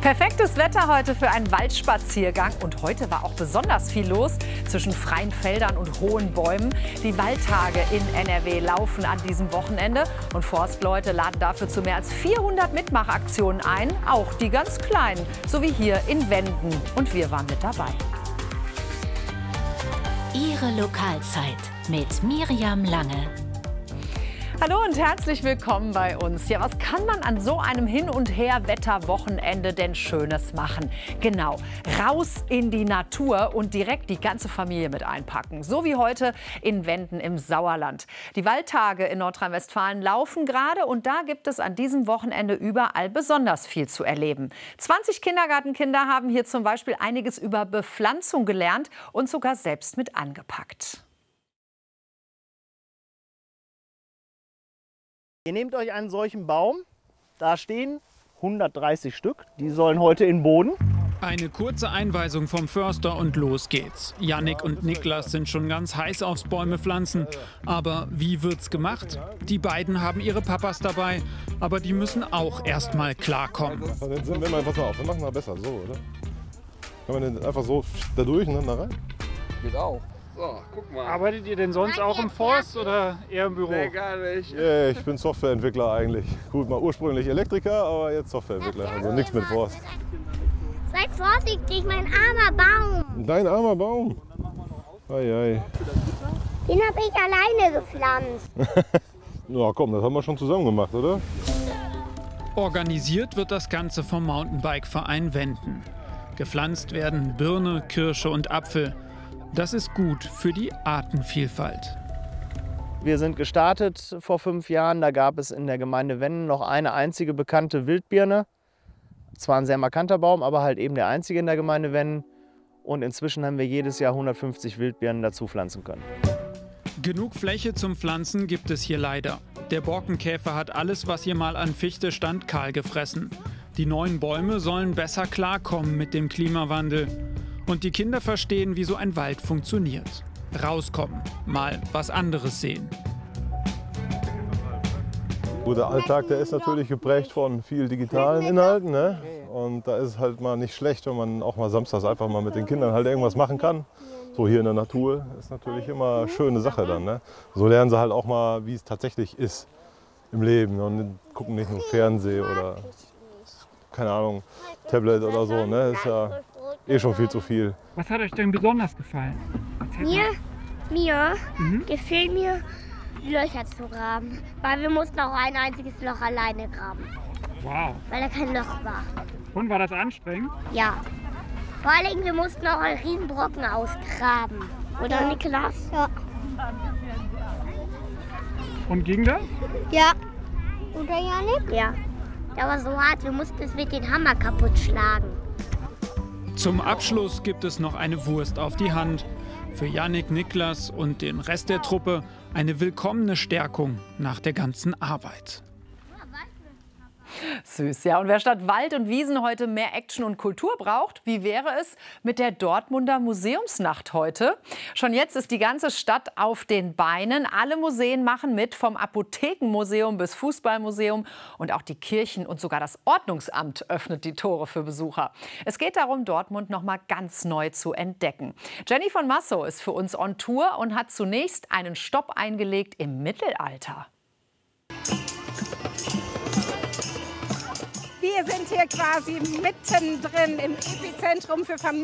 Perfektes Wetter heute für einen Waldspaziergang. Und heute war auch besonders viel los zwischen freien Feldern und hohen Bäumen. Die Waldtage in NRW laufen an diesem Wochenende. Und Forstleute laden dafür zu mehr als 400 Mitmachaktionen ein. Auch die ganz kleinen, so wie hier in Wenden. Und wir waren mit dabei. Ihre Lokalzeit mit Miriam Lange. Hallo und herzlich willkommen bei uns. Ja, was kann man an so einem Hin- und Her-Wetterwochenende denn Schönes machen? Genau, raus in die Natur und direkt die ganze Familie mit einpacken. So wie heute in Wenden im Sauerland. Die Waldtage in Nordrhein-Westfalen laufen gerade und da gibt es an diesem Wochenende überall besonders viel zu erleben. 20 Kindergartenkinder haben hier zum Beispiel einiges über Bepflanzung gelernt und sogar selbst mit angepackt. Ihr nehmt euch einen solchen Baum, da stehen 130 Stück, die sollen heute in den Boden. Eine kurze Einweisung vom Förster und los geht's. Jannik und Niklas sind schon ganz heiß aufs Bäume pflanzen. Aber wie wird's gemacht? Die beiden haben ihre Papas dabei, aber die müssen auch erst mal klarkommen. Dann sind wir mal, pass mal auf, wir machen mal besser so, oder? Kann man denn einfach so da durch, ne, da rein? Geht auch. So, guck mal. Arbeitet ihr denn sonst auch im Forst oder eher im Büro? Nee, gar nicht. Yeah, ich bin Softwareentwickler eigentlich. Gut, mal ursprünglich Elektriker, aber jetzt Softwareentwickler. Also nichts mit Forst. Seid vorsichtig, mein armer Baum. Dein armer Baum. Ei, ei. Den habe ich alleine gepflanzt. Ja, komm, das haben wir schon zusammen gemacht, oder? Organisiert wird das Ganze vom Mountainbike-Verein Wenden. Gepflanzt werden Birne, Kirsche und Apfel. Das ist gut für die Artenvielfalt. Wir sind gestartet vor 5 Jahren, da gab es in der Gemeinde Wenden noch eine einzige bekannte Wildbirne. Zwar ein sehr markanter Baum, aber halt eben der einzige in der Gemeinde Wenden. Und inzwischen haben wir jedes Jahr 150 Wildbirnen dazu pflanzen können. Genug Fläche zum Pflanzen gibt es hier leider. Der Borkenkäfer hat alles, was hier mal an Fichte stand, kahl gefressen. Die neuen Bäume sollen besser klarkommen mit dem Klimawandel. Und die Kinder verstehen, wie so ein Wald funktioniert. Rauskommen, mal was anderes sehen. Der Alltag, der ist natürlich geprägt von viel digitalen Inhalten, ne? Und da ist es halt mal nicht schlecht, wenn man auch mal samstags einfach mal mit den Kindern halt irgendwas machen kann. So hier in der Natur ist natürlich immer eine schöne Sache dann, ne? So lernen sie halt auch mal, wie es tatsächlich ist im Leben und gucken nicht nur Fernsehen oder, keine Ahnung, Tablet oder so, ne? Ist ja eh schon viel zu viel. Was hat euch denn besonders gefallen? Mir gefällt mir, Löcher zu graben. Weil wir mussten auch ein einziges Loch alleine graben. Wow. Weil da kein Loch war. Und war das anstrengend? Ja. Vor allem, wir mussten auch einen Riesenbrocken ausgraben. Oder Niklas? Ja. Und ging das? Ja. Und der Janik? Ja. Der war so hart, wir mussten es mit dem Hammer kaputt schlagen. Zum Abschluss gibt es noch eine Wurst auf die Hand. Für Jannik, Niklas und den Rest der Truppe eine willkommene Stärkung nach der ganzen Arbeit. Süß, ja. Und wer statt Wald und Wiesen heute mehr Action und Kultur braucht, wie wäre es mit der Dortmunder Museumsnacht heute? Schon jetzt ist die ganze Stadt auf den Beinen. Alle Museen machen mit, vom Apothekenmuseum bis Fußballmuseum. Und auch die Kirchen und sogar das Ordnungsamt öffnet die Tore für Besucher. Es geht darum, Dortmund noch mal ganz neu zu entdecken. Jenny von Massow ist für uns on Tour und hat zunächst einen Stopp eingelegt im Mittelalter. Wir sind hier quasi mittendrin im Epizentrum für Familien.